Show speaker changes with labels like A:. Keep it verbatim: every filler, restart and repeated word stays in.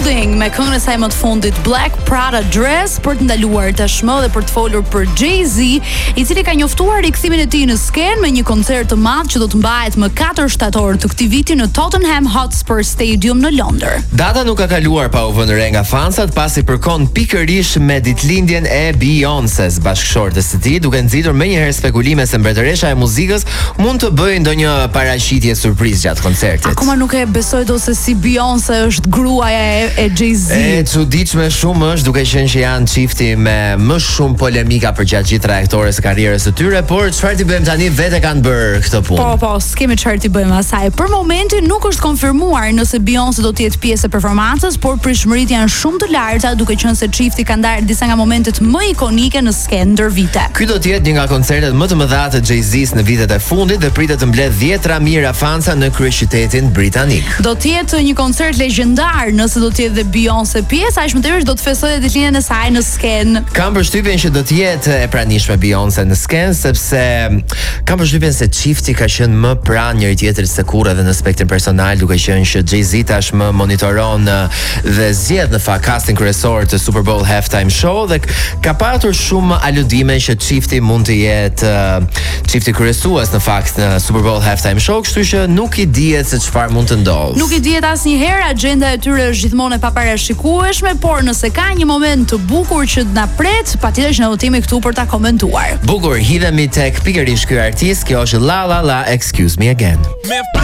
A: Goulding me këngën e saj më të fundit Black Prada Dress për të ndaluar tashmë dhe për të folur për Jay-Z, i cili ka njoftuar rikthimin e tij në skenë me një koncert të madh që do të mbahet më katër shtator të këtij viti në Tottenham Hotspur Stadium në Londër.
B: Data nuk ka kaluar pa u vënë re nga fansat pasi përkon pikërisht me ditëlindjen e Beyoncés. Bashkëshortës së tij duke nxitur menjëherë spekulime se mbretëresha e muzikës mund të bëjë ndonjë paraqitje surprizë gjatë koncertit.
A: Akoma nuk e besoj dot se si Beyoncé është gruaja e, e Jay-Z.
B: E çuditshme shumë është, duke qenë që janë çifti me më shumë polemika për gjatë gjithë trajektores së karrierës së tyre, por çfarë ti bëjmë tani, vetë kanë bërë këtë punë.
A: Po, po, s'kemi çfarë ti bëjmë asaj. Për momentin nuk është konfirmuar nëse Beyoncé do të jetë pjesë e performancës, por prishmëritë janë shumë të larta, duke qenë se çifti ka ndarë disa nga momentet më ikonike në skenë ndër vite.
B: Ky do të jetë një nga koncertet më të mëdha të Jay-Z's në vitet e fundit dhe pritet të mbledh dhjetra mijëra fansa në kryeqytetin britanik.
A: Do të jetë një koncert legjendar nëse do të jetë dhe Beyoncé pjesë, aq më tepër do të festojë ditëlindjen e saj në skenë.
B: Kam përshtypjen që do të jetë e pranishme Beyoncé në skenë, sepse kam përshtypjen se çifti ka qenë më pranë njëri tjetrit se kurrë edhe në spektrin personal, duke qenë që Jay-Z tashmë monitoron dhe zgjedh në fakt casting kryesor të Super Bowl Halftime Show dhe ka patur shumë aludime që çifti mund të jetë çifti kryesues në fakt në Super Bowl Halftime Show, kështu që nuk i dihet se çfarë mund të ndodhë.
A: Nuk i dihet asnjëherë, agjenda e tyre është gjithmonë e paparashikueshme, por nëse ka një moment të bukur që na pret, patjetër që ne do të jemi këtu për ta komentuar.
B: Bukur, hidhemi tek pikërisht ky artist, kjo është La La La, Excuse Me Again.